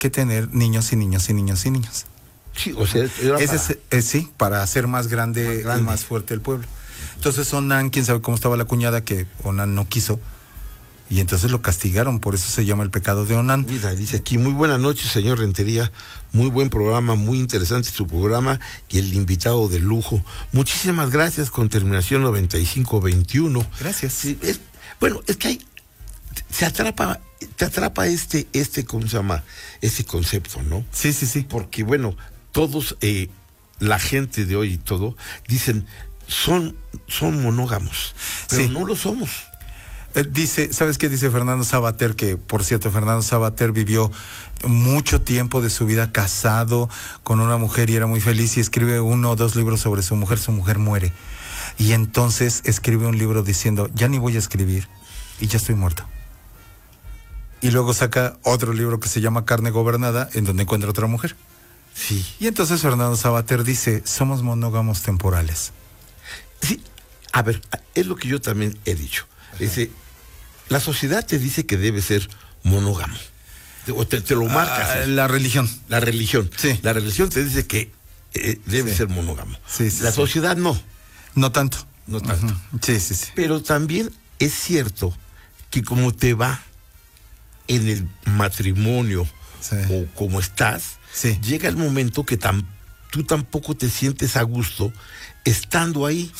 que tener niños y niños y niños y niños. Sí, o sea, era sí, para hacer más grande y más fuerte el pueblo. Entonces Onan, quién sabe cómo estaba la cuñada, que Onan no quiso, y entonces lo castigaron, por eso se llama el pecado de Onan. Mira, dice aquí, muy buenas noches, señor Rentería, muy buen programa, muy interesante su programa y el invitado de lujo. Muchísimas gracias, con terminación 9521. Gracias. Sí, bueno, es que hay, te atrapa este, ¿cómo se llama? Ese concepto, ¿no? Sí. Porque, bueno, todos, la gente de hoy y todo, dicen, son monógamos, pero no lo somos. Dice, ¿sabes qué dice Fernando Sabater? Que, por cierto, Fernando Sabater vivió mucho tiempo de su vida casado con una mujer y era muy feliz, y escribe 1 o 2 libros sobre su mujer muere. Y entonces escribe un libro diciendo, ya ni voy a escribir y ya estoy muerto. Y luego saca otro libro que se llama Carne Gobernada, en donde encuentra otra mujer. Sí. Y entonces Fernando Sabater dice, somos monógamos temporales. Sí, a ver, es lo que yo también he dicho. Dice, la sociedad te dice que debe ser monógamo. O te lo marcas. La religión. La religión. Sí. La religión te dice que debe ser monógamo. Sí, la sociedad no. No tanto. No tanto. Uh-huh. Sí. Pero también es cierto que como te va en el matrimonio o como estás, llega el momento que tú tampoco te sientes a gusto estando ahí.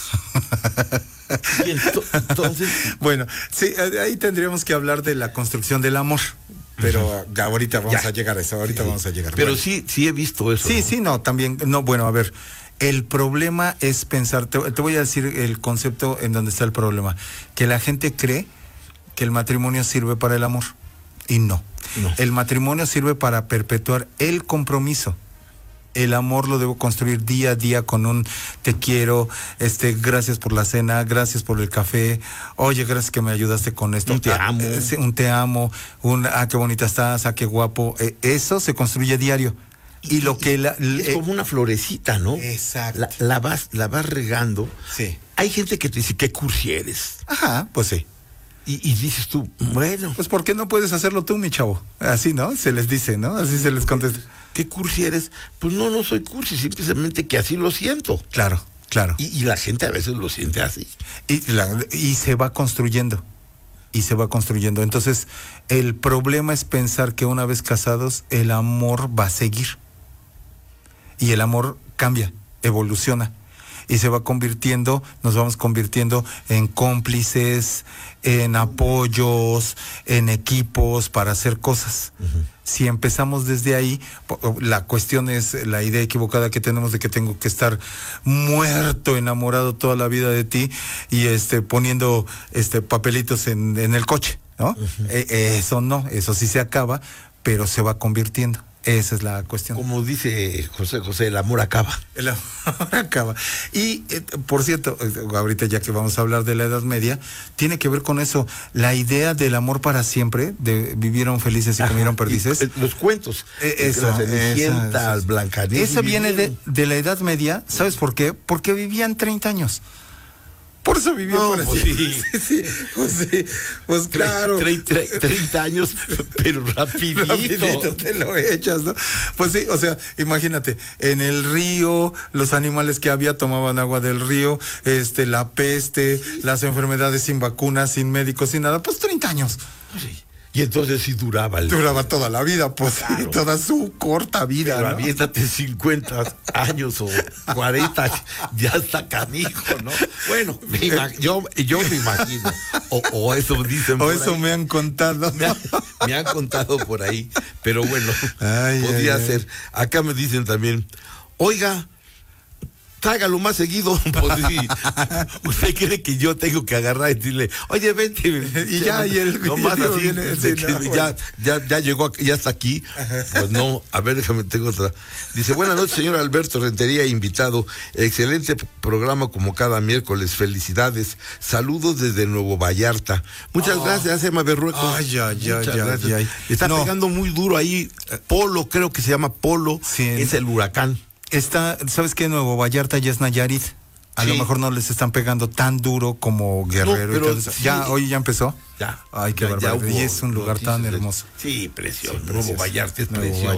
Y entonces, bueno, sí, ahí tendríamos que hablar de la construcción del amor. Pero ahorita vamos a llegar a eso, vamos a llegar. Pero bueno, sí he visto eso. Sí, también, bueno, a ver, el problema es pensar, te voy a decir el concepto en donde está el problema, que la gente cree que el matrimonio sirve para el amor, y no. El matrimonio sirve para perpetuar el compromiso. El amor lo debo construir día a día con un te quiero, gracias por la cena, gracias por el café, oye, gracias que me ayudaste con esto. Un te amo. Un te amo, qué bonita estás, qué guapo. Eso se construye diario. Y lo que es como una florecita, ¿no? Exacto. La vas regando. Sí. Hay gente que te dice, ¿qué cursi eres? Ajá, pues sí. Y dices tú, bueno. Pues ¿por qué no puedes hacerlo tú, mi chavo? Así, ¿no? Se les dice, ¿no? Así se les contesta. ¿Qué cursi eres? Pues no soy cursi, simplemente que así lo siento. Claro. Y la gente a veces lo siente así. Y se va construyendo. Entonces, el problema es pensar que una vez casados, el amor va a seguir. Y el amor cambia, evoluciona. Y nos vamos convirtiendo en cómplices, en apoyos, en equipos para hacer cosas. Uh-huh. Si empezamos desde ahí, la cuestión es la idea equivocada que tenemos de que tengo que estar muerto, enamorado toda la vida de ti y poniendo papelitos en el coche, ¿no? Uh-huh. Eso sí se acaba, pero se va convirtiendo. Esa es la cuestión. Como dice José, el amor acaba. El amor acaba. Y, por cierto, ahorita ya que vamos a hablar de la Edad Media, tiene que ver con eso. La idea del amor para siempre, de vivieron felices y comieron perdices. Los cuentos. La Cenicienta, Blancanieves. Esa viene de la Edad Media. ¿Sabes por qué? Porque vivían 30 años. Por eso vivió por así. Pues claro. 30 años, pero rapidito te lo echas, ¿no? Pues sí, o sea, imagínate, en el río, los animales que había tomaban agua del río, la peste, las enfermedades sin vacunas, sin médicos, sin nada, pues 30 años. Sí. Y entonces sí duraba. Duraba toda la vida, pues, claro. Toda su corta vida. Pero ¿no? aviéntate 50 años o 40, ya está canijo, ¿no? Bueno, yo me imagino. O eso dicen. O eso ahí. Me han contado. Me han contado por ahí. Pero bueno, podría ser. Acá me dicen también, oiga, trágalo más seguido. Pues sí. ¿Usted cree que yo tengo que agarrar y decirle, oye, vente? Y ya, y el nomás así, viene, ya llegó, ya está aquí. Pues no, a ver, tengo otra. Dice, buenas noches, señor Alberto Rentería, invitado. Excelente programa como cada miércoles. Felicidades. Saludos desde Nuevo Vallarta. Muchas gracias, Emma Berrueco. Ay. Está pegando muy duro ahí. Polo, creo que se llama Polo. Sí, es el huracán. ¿Sabes qué? Nuevo Vallarta ya es Nayarit. A lo mejor no les están pegando tan duro como Guerrero. Pero y todo eso. Ya, hoy ya empezó. Ya. Ay, qué barbaridad. Y es un lugar tan hermoso. Sí, precioso. Nuevo Vallarta es precioso.